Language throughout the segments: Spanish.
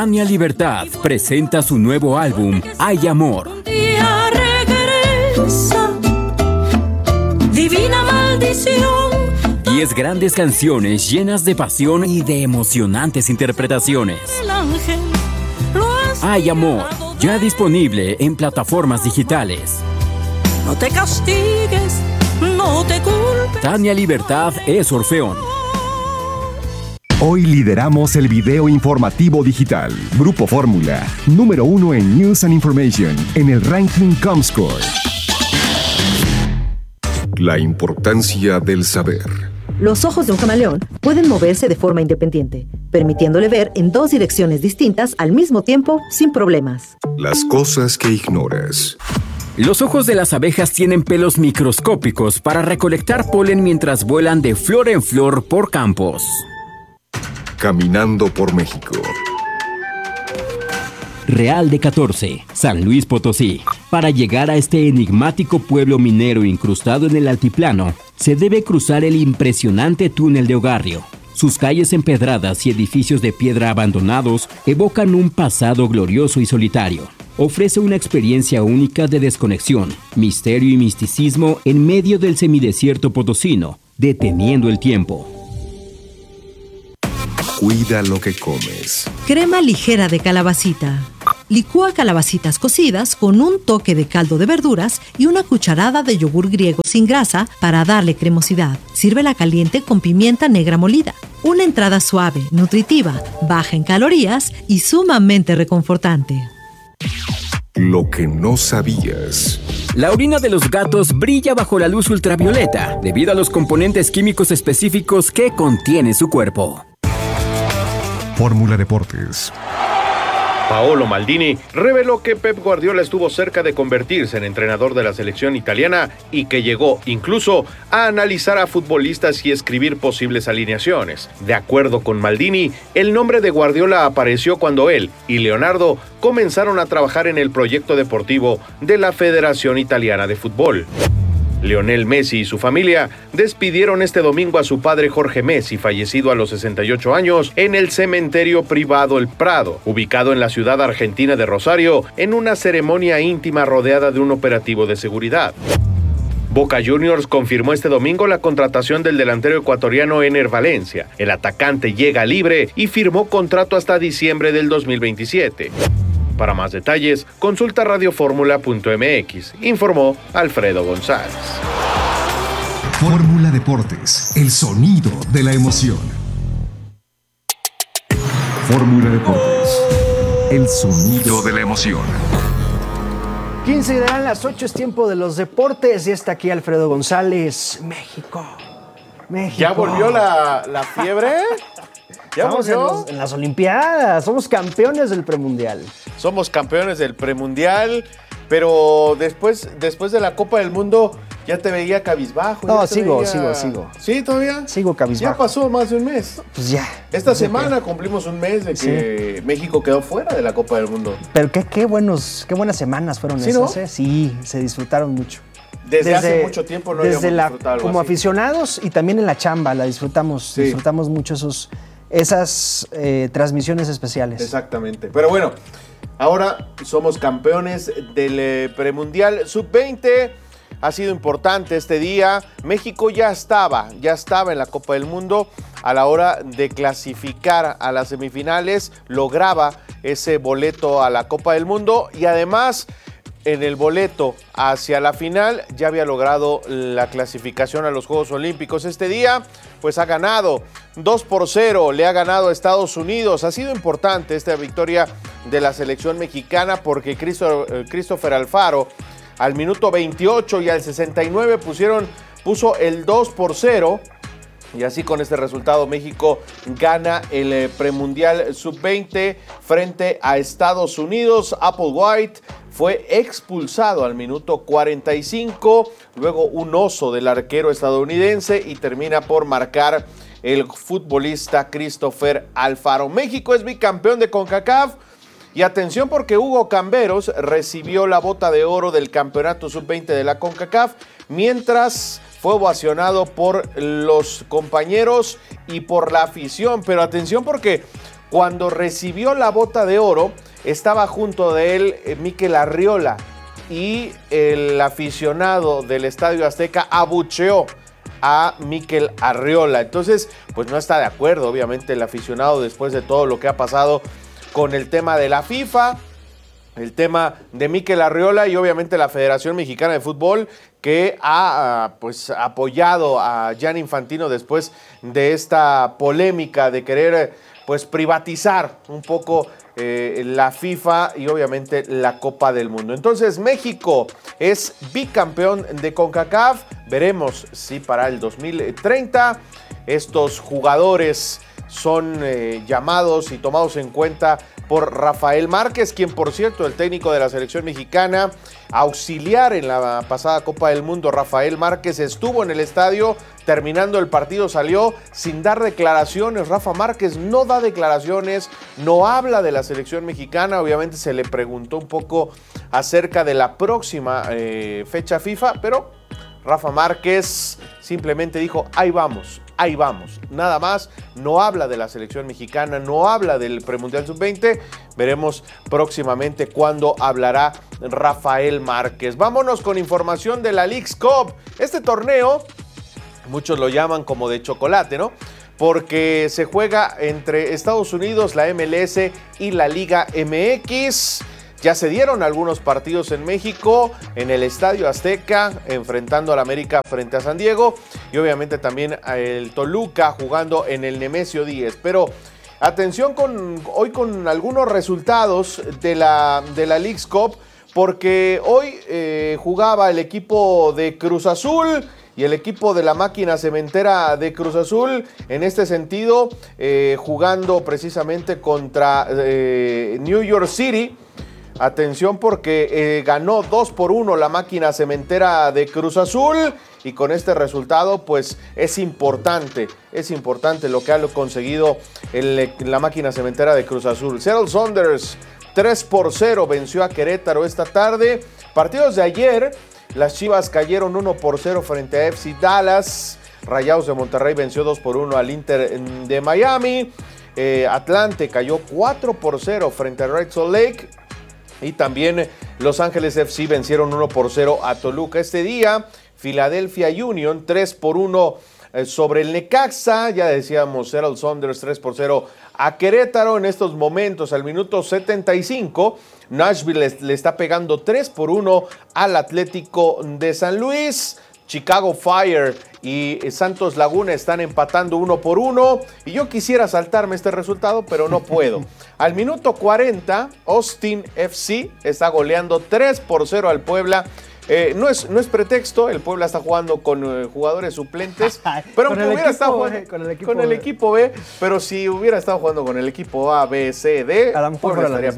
Tania Libertad presenta su nuevo álbum, Hay Amor. Un día regresa, divina maldición. 10 grandes canciones llenas de pasión y de emocionantes interpretaciones. El ángel lo has Hay Amor, tirado ya de- disponible en plataformas digitales. No te castigues, no te culpes. Tania Libertad es Orfeón. Hoy lideramos el video informativo digital. Grupo Fórmula, número 1 en News and Information, en el ranking Comscore. La importancia del saber. Los ojos de un camaleón pueden moverse de forma independiente, permitiéndole ver en 2 direcciones distintas al mismo tiempo sin problemas. Las cosas que ignoras. Los ojos de las abejas tienen pelos microscópicos para recolectar polen mientras vuelan de flor en flor por campos. Caminando por México. Real de 14, San Luis Potosí. Para llegar a este enigmático pueblo minero incrustado en el altiplano, se debe cruzar el impresionante túnel de Ogarrio. Sus calles empedradas y edificios de piedra abandonados evocan un pasado glorioso y solitario. Ofrece una experiencia única de desconexión, misterio y misticismo en medio del semidesierto potosino, deteniendo el tiempo. Cuida lo que comes. Crema ligera de calabacita. Licúa calabacitas cocidas con un toque de caldo de verduras y una cucharada de yogur griego sin grasa para darle cremosidad. Sírvela caliente con pimienta negra molida. Una entrada suave, nutritiva, baja en calorías y sumamente reconfortante. Lo que no sabías. La orina de los gatos brilla bajo la luz ultravioleta debido a los componentes químicos específicos que contiene su cuerpo. Fórmula Deportes. Paolo Maldini reveló que Pep Guardiola estuvo cerca de convertirse en entrenador de la selección italiana y que llegó incluso a analizar a futbolistas y escribir posibles alineaciones. De acuerdo con Maldini, el nombre de Guardiola apareció cuando él y Leonardo comenzaron a trabajar en el proyecto deportivo de la Federación Italiana de Fútbol. Lionel Messi y su familia despidieron este domingo a su padre Jorge Messi, fallecido a los 68 años, en el cementerio privado El Prado, ubicado en la ciudad argentina de Rosario, en una ceremonia íntima rodeada de un operativo de seguridad. Boca Juniors confirmó este domingo la contratación del delantero ecuatoriano Ener Valencia. El atacante llega libre y firmó contrato hasta diciembre del 2027. Para más detalles, consulta radioformula.mx, informó Alfredo González. Fórmula Deportes, el sonido de la emoción. Fórmula Deportes, el sonido de la emoción. 15 darán las 8, es tiempo de los deportes y está aquí Alfredo González. México. ¿Ya volvió la fiebre? ¿Ya Estamos volvió? en las Olimpiadas, somos campeones del premundial. Somos campeones del premundial, pero después de la Copa del Mundo ya te veía cabizbajo. No, ya te sigo. ¿Sí, todavía? Sigo cabizbajo. Ya pasó más de un mes. Pues ya. Esta semana cumplimos un mes de que México quedó fuera de la Copa del Mundo. Pero qué buenas semanas fueron ¿Sí, esas, no? ¿eh? Sí, se disfrutaron mucho. Desde hace mucho tiempo no habíamos disfrutado algo como así. aficionados y también en la chamba la disfrutamos. Sí. Disfrutamos mucho esas transmisiones especiales. Exactamente. Pero bueno, ahora somos campeones del premundial sub-20. Ha sido importante este día. México ya estaba en la Copa del Mundo. A la hora de clasificar a las semifinales, lograba ese boleto a la Copa del Mundo y además en el boleto hacia la final ya había logrado la clasificación a los Juegos Olímpicos. Este día pues ha ganado 2-0, le ha ganado a Estados Unidos. Ha sido importante esta victoria de la selección mexicana porque Christopher Alfaro al minuto 28 y al 69 puso el 2-0. Y así con este resultado México gana el premundial sub-20 frente a Estados Unidos. Applewhite fue expulsado al minuto 45, luego un oso del arquero estadounidense y termina por marcar el futbolista Christopher Alfaro. México es bicampeón de CONCACAF. Y atención porque Hugo Camberos recibió la bota de oro del campeonato sub-20 de la CONCACAF, mientras fue ovacionado por los compañeros y por la afición. Pero atención porque Cuando recibió la bota de oro, estaba junto de él Mikel Arriola, y el aficionado del Estadio Azteca abucheó a Mikel Arriola. Entonces, pues no está de acuerdo, obviamente, el aficionado, después de todo lo que ha pasado con el tema de la FIFA, el tema de Mikel Arriola y obviamente la Federación Mexicana de Fútbol, que ha pues apoyado a Gianni Infantino después de esta polémica de querer pues privatizar un poco la FIFA y obviamente la Copa del Mundo. Entonces México es bicampeón de CONCACAF. Veremos si para el 2030 estos jugadores son llamados y tomados en cuenta por Rafael Márquez, quien por cierto, el técnico de la selección mexicana, auxiliar en la pasada Copa del Mundo. Rafael Márquez estuvo en el estadio, terminando el partido salió sin dar declaraciones. Rafa Márquez no da declaraciones, no habla de la selección mexicana. Obviamente se le preguntó un poco acerca de la próxima fecha FIFA, pero Rafa Márquez simplemente dijo, ahí vamos, nada más. No habla de la selección mexicana, no habla del premundial sub-20. Veremos próximamente cuándo hablará Rafael Márquez. Vámonos con información de la Leagues Cup. Este torneo, muchos lo llaman como de chocolate, ¿no? Porque se juega entre Estados Unidos, la MLS y la Liga MX. Ya se dieron algunos partidos en México, en el Estadio Azteca, enfrentando al América frente a San Diego, y obviamente también el Toluca jugando en el Nemesio 10. Pero atención hoy con algunos resultados de la Leagues Cup, porque hoy jugaba el equipo de Cruz Azul y el equipo de la máquina cementera de Cruz Azul, en este sentido, jugando precisamente contra New York City. Atención porque ganó 2-1 la máquina cementera de Cruz Azul, y con este resultado pues es importante lo que ha conseguido la máquina cementera de Cruz Azul. Seattle Sounders 3-0 venció a Querétaro esta tarde. Partidos de ayer, las Chivas cayeron 1-0 frente a FC Dallas. Rayados de Monterrey venció 2-1 al Inter de Miami. Atlante cayó 4-0 frente a Red Salt Lake. Y también Los Ángeles FC vencieron 1-0 a Toluca. Este día, Philadelphia Union 3-1 sobre el Necaxa. Ya decíamos, Seattle Sounders 3-0 a Querétaro. En estos momentos, al minuto 75, Nashville le está pegando 3-1 al Atlético de San Luis. Chicago Fire y Santos Laguna están empatando 1-1, y yo quisiera saltarme este resultado, pero no puedo. Al minuto 40, Austin FC está goleando 3-0 al Puebla. No es pretexto, el Puebla está jugando con jugadores suplentes, pero aunque hubiera estado jugando con el equipo B, pero si hubiera estado jugando con el equipo A, B, C, D, pues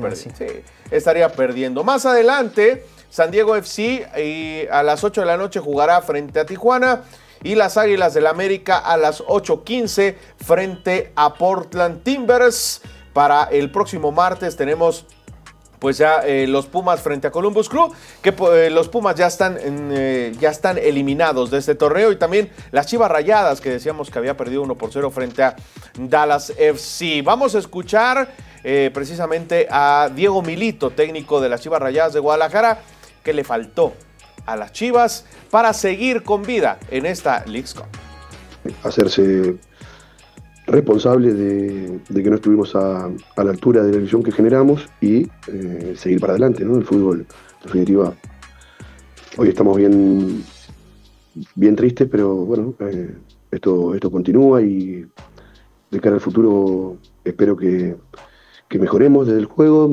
estaría perdiendo. Más adelante, San Diego FC a las 8 de la noche jugará frente a Tijuana, y las Águilas del América a las 8:15 frente a Portland Timbers. Para el próximo martes tenemos pues ya los Pumas frente a Columbus Crew, que los Pumas ya están eliminados de este torneo, y también las Chivas Rayadas, que decíamos que había perdido 1-0 frente a Dallas FC. Vamos a escuchar precisamente a Diego Milito, técnico de las Chivas Rayadas de Guadalajara, que le faltó a las Chivas para seguir con vida en esta Leagues Cup. Hacerse responsable de que no estuvimos a la altura de la ilusión que generamos, y seguir para adelante, ¿no? El fútbol, en definitiva, hoy estamos bien tristes, pero bueno, esto continúa, y de cara al futuro espero que mejoremos desde el juego,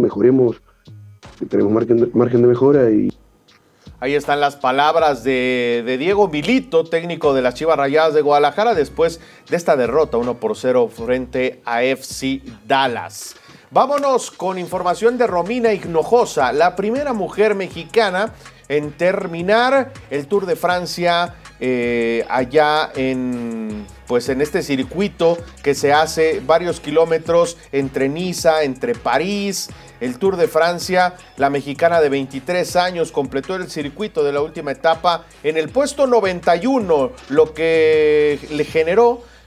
tenemos margen de mejora. Y ahí están las palabras de Diego Milito, técnico de las Chivas Rayadas de Guadalajara, después de esta derrota 1-0 frente a FC Dallas. Vámonos con información de Romina Hinojosa, la primera mujer mexicana en terminar el Tour de Francia allá en este circuito que se hace varios kilómetros entre Niza, entre París. El Tour de Francia, la mexicana de 23 años completó el circuito de la última etapa en el puesto 91, lo que le generó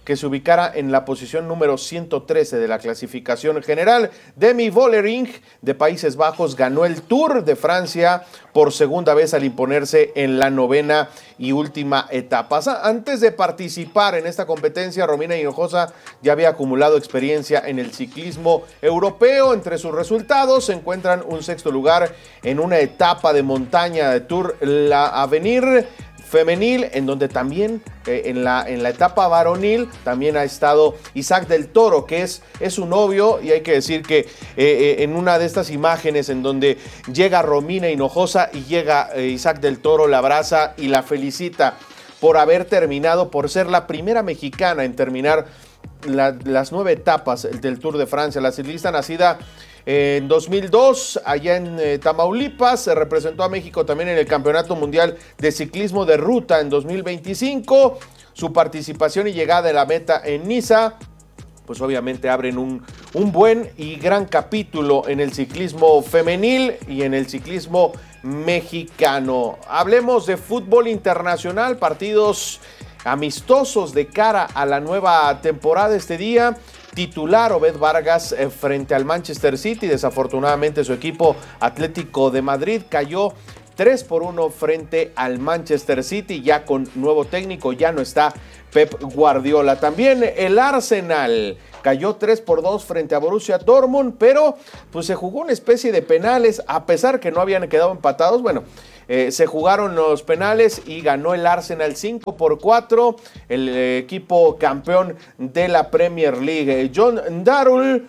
que se ubicara en la posición número 113 de la clasificación general. Demi Vollering de Países Bajos ganó el Tour de Francia por segunda vez al imponerse en la novena y última etapa. Antes de participar en esta competencia, Romina Hinojosa ya había acumulado experiencia en el ciclismo europeo. Entre sus resultados se encuentran un sexto lugar en una etapa de montaña de Tour La Avenir femenil, en donde también en la etapa varonil también ha estado Isaac del Toro, que es su novio, y hay que decir que en una de estas imágenes en donde llega Romina Hinojosa y llega Isaac del Toro, la abraza y la felicita por haber terminado, por ser la primera mexicana en terminar las 9 etapas del Tour de Francia. La ciclista nacida en 2002, allá en Tamaulipas, se representó a México también en el Campeonato Mundial de Ciclismo de Ruta en 2025. Su participación y llegada a la meta en Niza, pues obviamente abren un buen y gran capítulo en el ciclismo femenil y en el ciclismo mexicano. Hablemos de fútbol internacional, partidos amistosos de cara a la nueva temporada este día. Titular Obed Vargas frente al Manchester City. Desafortunadamente su equipo Atlético de Madrid cayó 3-1 frente al Manchester City, ya con nuevo técnico, ya no está Pep Guardiola. También el Arsenal cayó 3-2 frente a Borussia Dortmund, pero pues se jugó una especie de penales, a pesar que no habían quedado empatados. Bueno, se jugaron los penales y ganó el Arsenal 5-4, el equipo campeón de la Premier League. John Darrell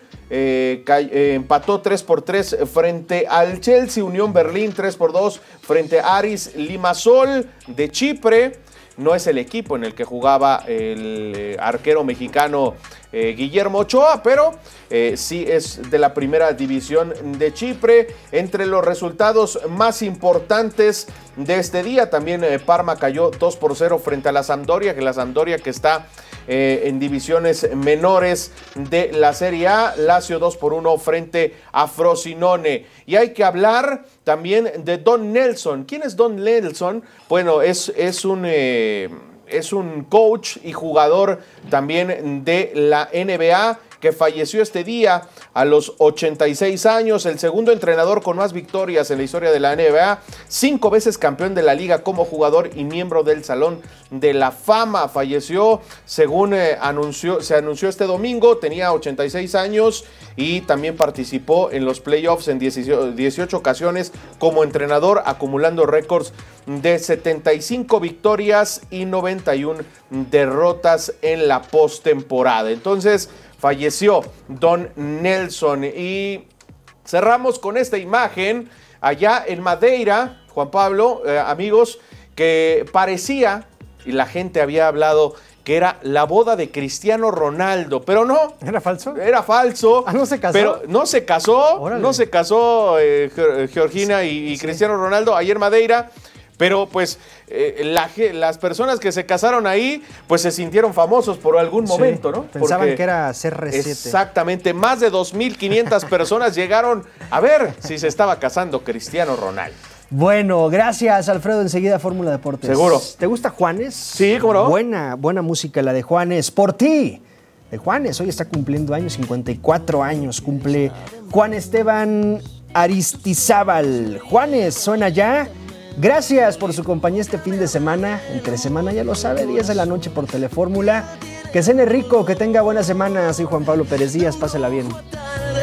empató 3-3 frente al Chelsea. Unión Berlín 3-2 frente a Aris Limassol de Chipre. No es el equipo en el que jugaba el arquero mexicano Guillermo Ochoa, pero sí es de la primera división de Chipre. Entre los resultados más importantes de este día, también Parma cayó 2-0 frente a la Sampdoria, que está en divisiones menores de la Serie A. Lazio 2-1 frente a Frosinone. Y hay que hablar también de Don Nelson. ¿Quién es Don Nelson? Bueno, es un coach y jugador también de la NBA que falleció este día a los 86 años, el segundo entrenador con más victorias en la historia de la NBA, 5 veces campeón de la liga como jugador y miembro del Salón de la Fama. Falleció, según se anunció este domingo, tenía 86 años y también participó en los playoffs en 18 ocasiones como entrenador, acumulando récords de 75 victorias y 91 derrotas en la postemporada. Entonces, falleció Don Nelson. Y cerramos con esta imagen allá en Madeira, Juan Pablo, amigos, que parecía, y la gente había hablado, que era la boda de Cristiano Ronaldo, pero no. ¿Era falso? Era falso. ¿Ah, no se casó? Pero no se casó. Órale. No se casó Georgina y Cristiano Ronaldo ayer en Madeira. Pero pues las personas que se casaron ahí pues se sintieron famosos por algún momento, ¿no? Pensaban que era CR7. Exactamente, más de 2,500 personas llegaron a ver si se estaba casando Cristiano Ronaldo. Bueno, gracias Alfredo, enseguida Fórmula Deportes. Seguro. ¿Te gusta Juanes? Sí, ¿cómo no? Buena música la de Juanes. Por ti, de Juanes, hoy está cumpliendo años, 54 años cumple Juan Esteban Aristizábal. Juanes, suena ya. Gracias por su compañía este fin de semana. Entre semana, ya lo sabe, 10 de la noche por Telefórmula. Que cene rico, que tenga buena semana. Soy Juan Pablo Pérez Díaz, pásela bien.